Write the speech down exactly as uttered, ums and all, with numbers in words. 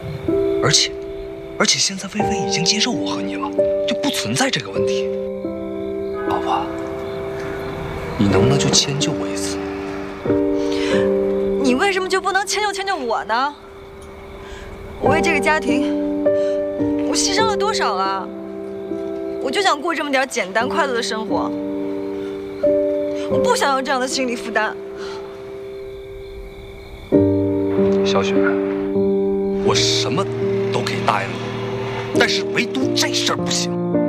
而且，而且现在菲菲已经接受我和你了，就不存在这个问题。老婆，你能不能就迁就我一次？ 你为什么就不能迁就迁就我呢？我为这个家庭，我牺牲了多少啊？我就想过这么点简单快乐的生活，我不想要这样的心理负担。 小雪，我什么都可以答应你，但是唯独这事儿不行。